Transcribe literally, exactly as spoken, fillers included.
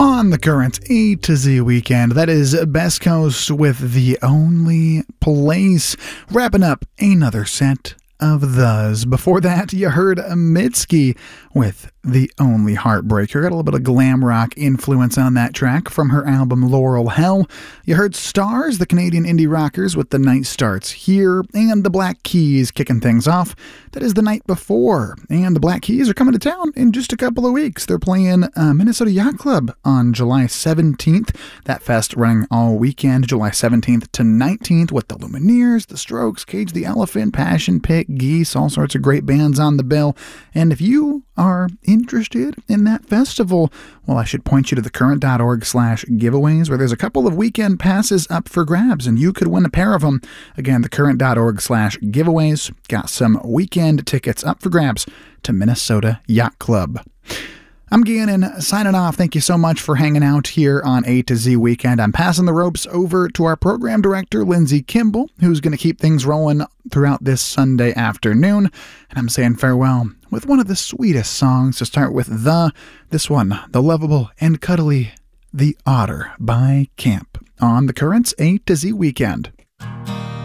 On the current A to Z weekend, that is Best Coast with The Only Place, wrapping up another set of those. Before that, you heard Mitski with The Only Heartbreaker. Got a little bit of glam rock influence on that track from her album Laurel Hell. You heard Stars, the Canadian indie rockers, with The Night Starts Here, and the Black Keys kicking things off. That is The Night Before, and the Black Keys are coming to town in just a couple of weeks. They're playing uh, Minnesota Yacht Club on July seventeenth. That fest running all weekend, July seventeenth to nineteenth, with the Lumineers, the Strokes, Cage the Elephant, Passion Pit, Geese, all sorts of great bands on the bill. And if you are interested in that festival, well, I should point you to thecurrent.org slash giveaways, where there's a couple of weekend passes up for grabs, and you could win a pair of them. Again, thecurrent.org slash giveaways. Got some weekend tickets up for grabs to Minnesota Yacht Club. I'm Gannon, signing off. Thank you so much for hanging out here on A to Z Weekend. I'm passing the ropes over to our program director, Lindsay Kimball, who's going to keep things rolling throughout this Sunday afternoon. And I'm saying farewell with one of the sweetest songs to start with the, this one, the lovable and cuddly, The Otter by Camp on the Currents A to Z Weekend.